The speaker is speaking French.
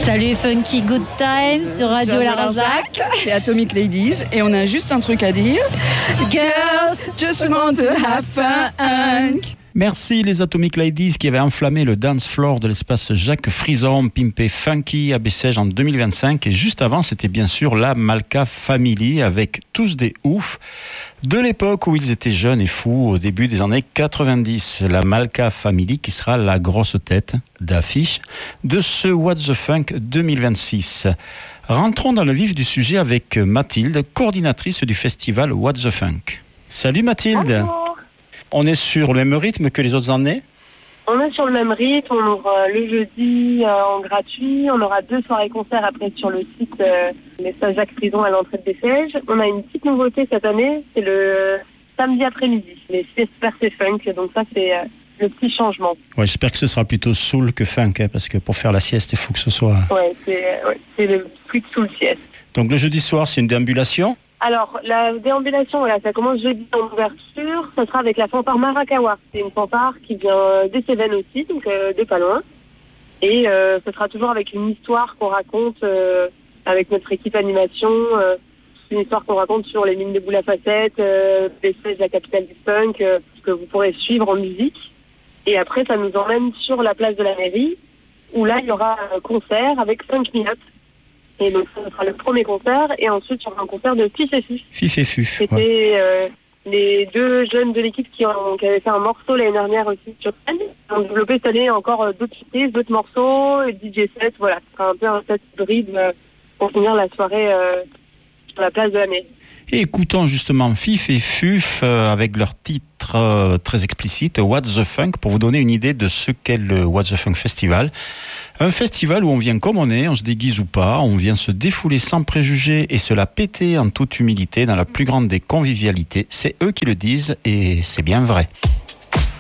Salut Funky Good Time sur Radio Larzac. C'est Atomic Ladies et on a juste un truc à dire. Girls just want to have fun. Merci les Atomic Ladies qui avaient enflammé le dance floor de l'espace Jacques Frison, pimpé Funky à Bessèges en 2025. Et juste avant, c'était bien sûr la Malka Family avec tous des oufs de l'époque où ils étaient jeunes et fous au début des années 90. La Malka Family qui sera la grosse tête d'affiche de ce What the Funk 2026. Rentrons dans le vif du sujet avec Mathilde, coordinatrice du festival What the Funk. Salut Mathilde. Bonjour. On est sur le même rythme que les autres années ? On est sur le même rythme, on ouvre le jeudi en gratuit, on aura 2 soirées-concerts après sur le site l'espace Jacques Frison à l'entrée de Bessèges. On a une petite nouveauté cette année, c'est le samedi après-midi, les siestes funk, donc ça c'est le petit changement. Ouais, j'espère que ce sera plutôt soul que funk, parce que pour faire la sieste, il faut que ce soit... Ouais, c'est le plus de soul sieste. Donc le jeudi soir, c'est une déambulation ? Alors, la déambulation, voilà, ça commence jeudi en ouverture. Ça sera avec la fanfare Marakawa. C'est une fanfare qui vient des Cévennes aussi, donc de pas loin. Et ce sera toujours avec une histoire qu'on raconte avec notre équipe animation. C'est une histoire qu'on raconte sur les mines de boules à facettes, Bessèges, la capitale du punk, que vous pourrez suivre en musique. Et après, ça nous emmène sur la place de la mairie, où là, il y aura un concert avec 5 minutes. Et donc, ça sera le premier concert. Et ensuite, il y aura un concert de Fif et Fuf. Fif et Fuf. C'était les 2 jeunes de l'équipe qui avaient fait un morceau l'année dernière aussi sur scène. Ils ont développé cette année encore d'autres surprises, d'autres morceaux, DJ set. Voilà, ce sera un peu un set hybride pour finir la soirée sur la place de la mairie. Et écoutons justement Fif et Fuf avec leur titre très explicite, What the Funk, pour vous donner une idée de ce qu'est le What the Funk Festival. Un festival où on vient comme on se déguise ou pas, on vient se défouler sans préjugés et se la péter en toute humilité dans la plus grande des convivialités. C'est eux qui le disent et c'est bien vrai.